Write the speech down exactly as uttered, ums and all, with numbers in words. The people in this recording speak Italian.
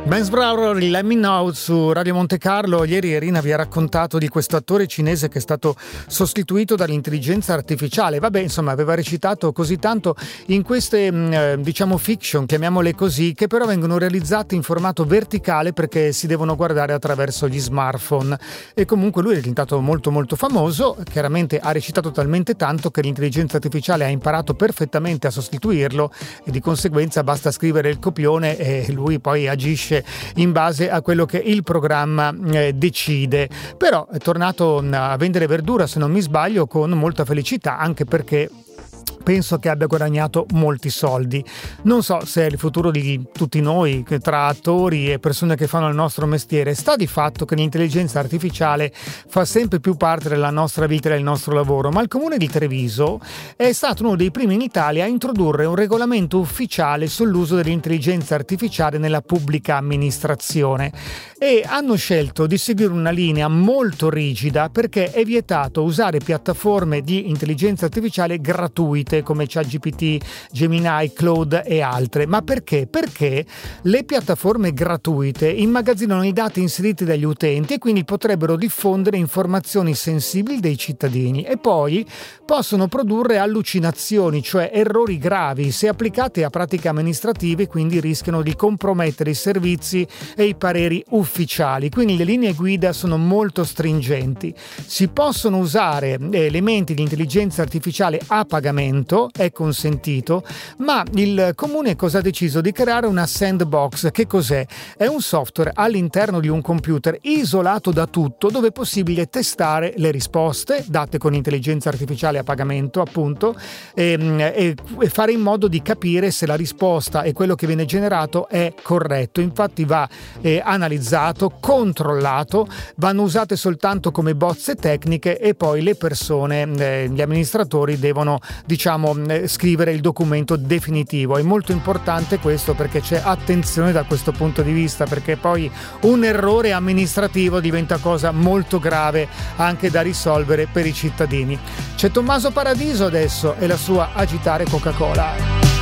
Benz Brauer, Let Me Know su Radio Monte Carlo. Ieri Irina vi ha raccontato di questo attore cinese che è stato sostituito dall'intelligenza artificiale. Vabbè, insomma, aveva recitato così tanto in queste, eh, diciamo, fiction, chiamiamole così, che però vengono realizzate in formato verticale perché si devono guardare attraverso gli smartphone. E comunque lui è diventato molto molto famoso, chiaramente ha recitato talmente tanto che l'intelligenza artificiale ha imparato perfettamente a sostituirlo e di conseguenza basta scrivere il copione e lui poi agisce in base a quello che il programma eh, decide. Però è tornato a vendere verdura, se non mi sbaglio, con molta felicità, anche perché penso che abbia guadagnato molti soldi. Non so se è il futuro di tutti noi, tra attori e persone che fanno il nostro mestiere. Sta di fatto che l'intelligenza artificiale fa sempre più parte della nostra vita e del nostro lavoro, ma il Comune di Treviso è stato uno dei primi in Italia a introdurre un regolamento ufficiale sull'uso dell'intelligenza artificiale nella pubblica amministrazione e hanno scelto di seguire una linea molto rigida perché è vietato usare piattaforme di intelligenza artificiale gratuite come ChatGPT, Gemini, Claude e altre. Ma perché? Perché le piattaforme gratuite immagazzinano i dati inseriti dagli utenti e quindi potrebbero diffondere informazioni sensibili dei cittadini e poi possono produrre allucinazioni, cioè errori gravi se applicate a pratiche amministrative, quindi rischiano di compromettere i servizi e i pareri ufficiali. Quindi le linee guida sono molto stringenti. Si possono usare elementi di intelligenza artificiale a pagamento, è consentito, ma il comune cosa ha deciso? Di creare una sandbox. Che cos'è? È un software all'interno di un computer isolato da tutto, dove è possibile testare le risposte date con intelligenza artificiale a pagamento, appunto, e, e, e fare in modo di capire se la risposta e quello che viene generato è corretto. Infatti va eh, analizzato, controllato, vanno usate soltanto come bozze tecniche e poi le persone, eh, gli amministratori devono, diciamo, scrivere il documento definitivo. È molto importante questo perché c'è attenzione da questo punto di vista, perché poi un errore amministrativo diventa cosa molto grave anche da risolvere per i cittadini. C'è Tommaso Paradiso adesso e la sua Agitare Coca-Cola.